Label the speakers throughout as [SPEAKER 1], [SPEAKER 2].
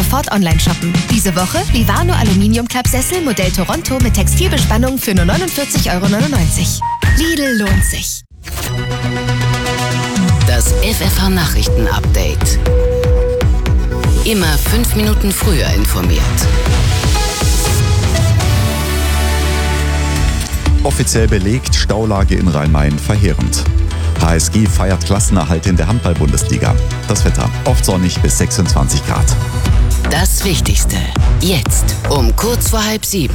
[SPEAKER 1] sofort online shoppen. Diese Woche Livano Aluminiumklappsessel Modell Toronto mit Textilbespannung für nur 49,99 €. Lidl lohnt sich.
[SPEAKER 2] Das FFH-Nachrichten-Update. Immer 5 Minuten früher informiert.
[SPEAKER 3] Offiziell belegt, Staulage in Rhein-Main verheerend. HSG feiert Klassenerhalt in der Handball-Bundesliga. Das Wetter oft sonnig bis 26 Grad.
[SPEAKER 2] Das Wichtigste jetzt um kurz vor 6:30.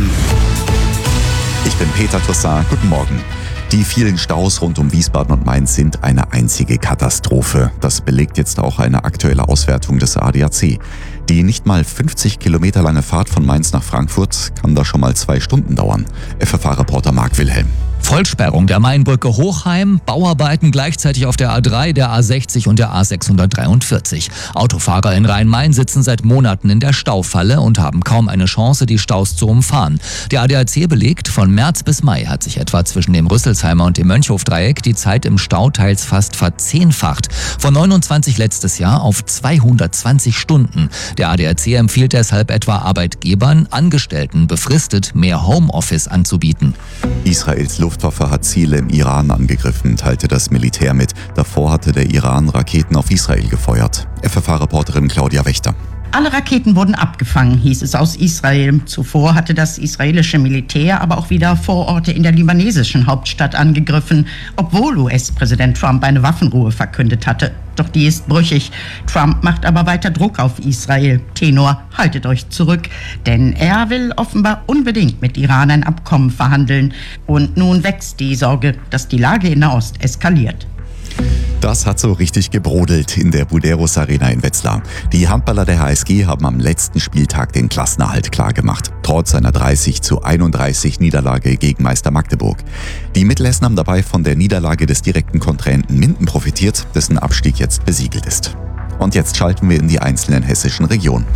[SPEAKER 3] Ich bin Peter Toussaint. Guten Morgen. Die vielen Staus rund um Wiesbaden und Mainz sind eine einzige Katastrophe. Das belegt jetzt auch eine aktuelle Auswertung des ADAC. Die nicht mal 50 Kilometer lange Fahrt von Mainz nach Frankfurt kann da schon mal 2 Stunden dauern. FFH-Reporter Marc Wilhelm.
[SPEAKER 4] Vollsperrung der Mainbrücke Hochheim, Bauarbeiten gleichzeitig auf der A3, der A60 und der A643. Autofahrer in Rhein-Main sitzen seit Monaten in der Staufalle und haben kaum eine Chance, die Staus zu umfahren. Der ADAC belegt, von März bis Mai hat sich etwa zwischen dem Rüsselsheimer und dem Mönchhofdreieck die Zeit im Stau teils fast verzehnfacht. Von 29 letztes Jahr auf 220 Stunden. Der ADAC empfiehlt deshalb etwa Arbeitgebern, Angestellten befristet mehr Homeoffice anzubieten.
[SPEAKER 3] Israels Luftwaffe hat Ziele im Iran angegriffen, teilte das Militär mit. Davor hatte der Iran Raketen auf Israel gefeuert. FFH-Reporterin Claudia Wächter.
[SPEAKER 5] Alle Raketen wurden abgefangen, hieß es aus Israel. Zuvor hatte das israelische Militär aber auch wieder Vororte in der libanesischen Hauptstadt angegriffen, obwohl US-Präsident Trump eine Waffenruhe verkündet hatte. Doch die ist brüchig. Trump macht aber weiter Druck auf Israel. Tenor, haltet euch zurück, denn er will offenbar unbedingt mit Iran ein Abkommen verhandeln. Und nun wächst die Sorge, dass die Lage in Nahost eskaliert.
[SPEAKER 3] Das hat so richtig gebrodelt in der Buderus Arena in Wetzlar. Die Handballer der HSG haben am letzten Spieltag den Klassenerhalt klargemacht, trotz einer 30:31 Niederlage gegen Meister Magdeburg. Die Mittelhessen haben dabei von der Niederlage des direkten Kontrahenten Minden profitiert, dessen Abstieg jetzt besiegelt ist. Und jetzt schalten wir in die einzelnen hessischen Regionen.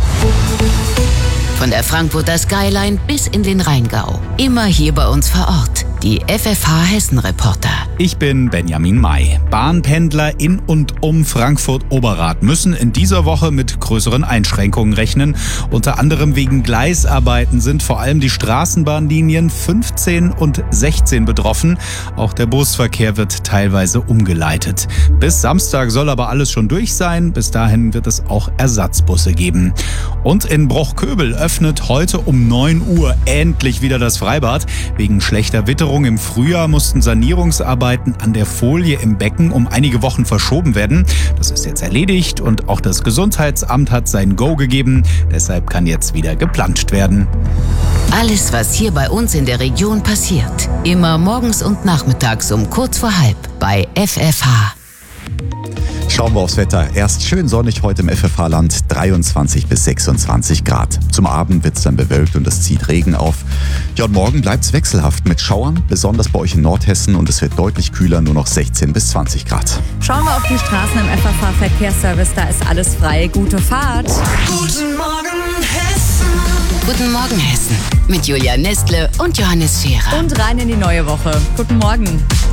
[SPEAKER 2] Von der Frankfurter Skyline bis in den Rheingau. Immer hier bei uns vor Ort. Die FFH-Hessen-Reporter.
[SPEAKER 6] Ich bin Benjamin May. Bahnpendler in und um Frankfurt-Oberrad müssen in dieser Woche mit größeren Einschränkungen rechnen. Unter anderem wegen Gleisarbeiten sind vor allem die Straßenbahnlinien 15 und 16 betroffen. Auch der Busverkehr wird teilweise umgeleitet. Bis Samstag soll aber alles schon durch sein. Bis dahin wird es auch Ersatzbusse geben. Und in Bruchköbel öffnet heute um 9 Uhr endlich wieder das Freibad. Wegen schlechter Witterung im Frühjahr mussten Sanierungsarbeiten an der Folie im Becken um einige Wochen verschoben werden. Das ist jetzt erledigt und auch das Gesundheitsamt hat sein Go gegeben. Deshalb kann jetzt wieder geplanscht werden.
[SPEAKER 2] Alles, was hier bei uns in der Region passiert. Immer morgens und nachmittags um kurz vor 6:30 bei FFH.
[SPEAKER 3] Schauen wir aufs Wetter. Erst schön sonnig heute im FFH-Land, 23 bis 26 Grad. Zum Abend wird es dann bewölkt und es zieht Regen auf. Ja, und morgen bleibt es wechselhaft mit Schauern, besonders bei euch in Nordhessen, und es wird deutlich kühler, nur noch 16 bis 20 Grad.
[SPEAKER 7] Schauen wir auf die Straßen im FFH-Verkehrsservice, da ist alles frei. Gute Fahrt.
[SPEAKER 8] Guten Morgen, Hessen.
[SPEAKER 2] Guten Morgen, Hessen. Mit Julia Nestle und Johannes Scherer.
[SPEAKER 7] Und rein in die neue Woche. Guten Morgen.